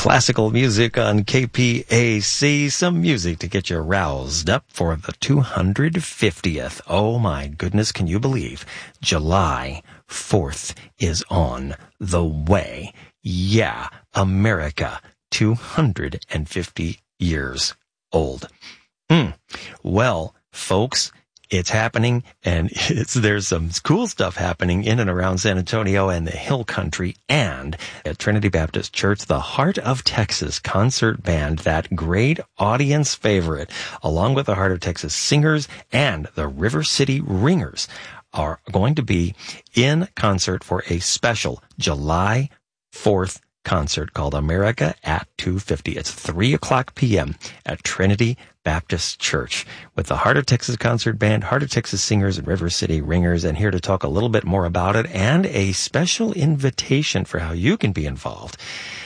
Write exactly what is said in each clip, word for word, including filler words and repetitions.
classical music on K P A C. Some music to get you roused up for the two hundred fiftieth. Oh my goodness, can you believe July fourth is on the way? Yeah, America, two hundred fifty years old. Hmm. Well, folks, it's happening, and it's, there's some cool stuff happening in and around San Antonio and the Hill Country, and at Trinity Baptist Church, the Heart of Texas Concert Band, that great audience favorite, along with the Heart of Texas Singers and the River City Ringers, are going to be in concert for a special July fourth concert called America at two fifty. It's three o'clock p.m. at Trinity Baptist Church with the Heart of Texas Concert Band, Heart of Texas Singers, and River City Ringers. And here to talk a little bit more about it and a special invitation for how you can be involved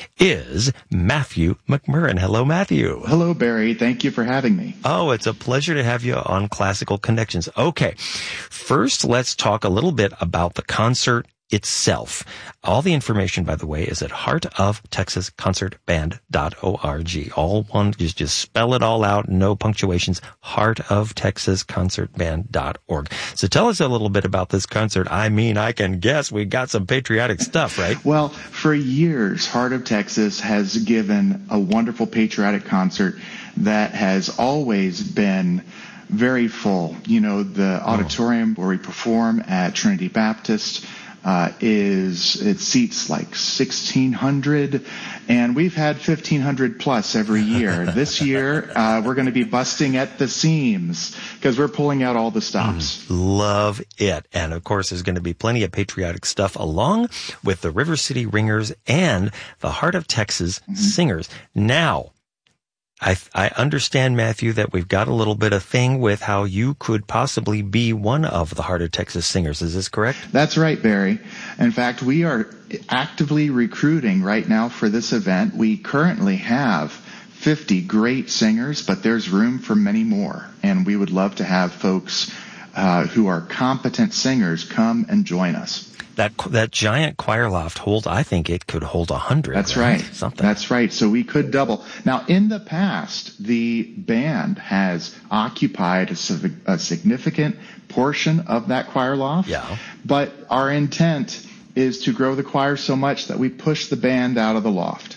is Matthew McMurran. Hello, Matthew. Hello, Barry. Thank you for having me. Oh, it's a pleasure to have you on Classical Connections. Okay, first let's talk a little bit about the concert itself. All the information, by the way, is at heart of texas concert band dot org. All one, just, just spell it all out, no punctuations, heart of texas concert band dot org. So tell us a little bit about this concert. I mean, I can guess we got some patriotic stuff, right? Well, for years, Heart of Texas has given a wonderful patriotic concert that has always been very full. You know, the auditorium where we perform at Trinity Baptist Uh, is it seats like sixteen hundred, and we've had fifteen hundred plus every year. This year, uh, we're going to be busting at the seams because we're pulling out all the stops. Mm, love it. And of course, there's going to be plenty of patriotic stuff along with the River City Ringers and the Heart of Texas mm-hmm. Singers. Now, I, I understand, Matthew, that we've got a little bit of thing with how you could possibly be one of the Heart of Texas Singers. Is this correct? That's right, Barry. In fact, we are actively recruiting right now for this event. We currently have fifty great singers, but there's room for many more. And we would love to have folks uh, who are competent singers come and join us. That that giant choir loft holds, I think it could hold a hundred. That's right. right. Something. That's right. So we could double. Now, in the past, the band has occupied a, a significant portion of that choir loft. Yeah. But our intent is to grow the choir so much that we push the band out of the loft.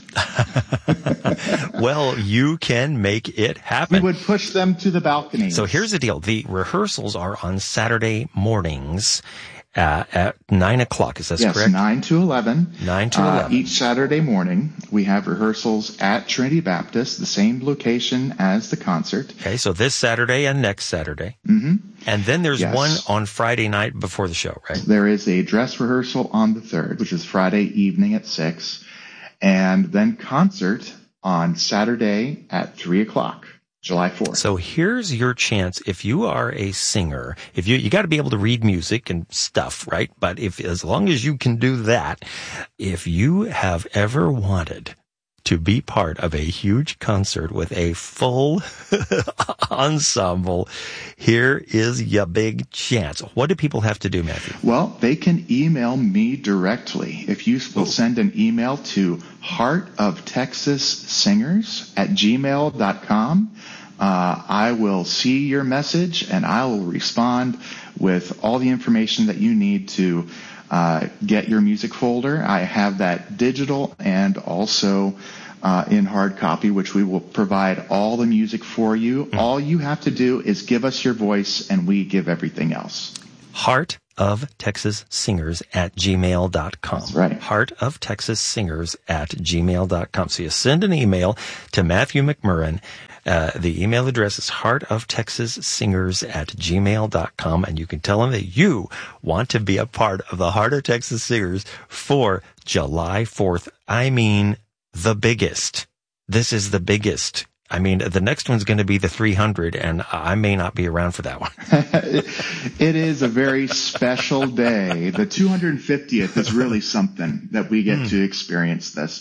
Well, you can make it happen. We would push them to the balcony. So here's the deal. The rehearsals are on Saturday mornings. Uh, at nine o'clock, is that yes, correct? Yes, nine to eleven. Nine to eleven. Uh, each Saturday morning, we have rehearsals at Trinity Baptist, the same location as the concert. Okay, so this Saturday and next Saturday. Mm-hmm. And then there's yes. one on Friday night before the show, right? There is a dress rehearsal on the third, which is Friday evening at six, and then concert on Saturday at three o'clock. July fourth. So here's your chance. If you are a singer, if you, you got to be able to read music and stuff, right? But if, as long as you can do that, if you have ever wanted to be part of a huge concert with a full ensemble, here is your big chance. What do people have to do, Matthew? Well, they can email me directly. If you will send an email to heart of texas singers at gmail dot com, Uh, I will see your message and I will respond with all the information that you need to uh, get your music folder. I have that digital and also uh, in hard copy, which we will provide all the music for you. Mm. All you have to do is give us your voice and we give everything else. Heart of Texas Singers at gmail dot com. That's right. Heart of Texas Singers at gmail dot com. So you send an email to Matthew McMurran. Uh, the email address is heart of texas singers at gmail dot com, and you can tell them that you want to be a part of the Heart of Texas Singers for July fourth. I mean, the biggest. This is the biggest. I mean, the next one's going to be the three hundred, and I may not be around for that one. It is a very special day. The two hundred fiftieth is really something that we get mm. to experience this.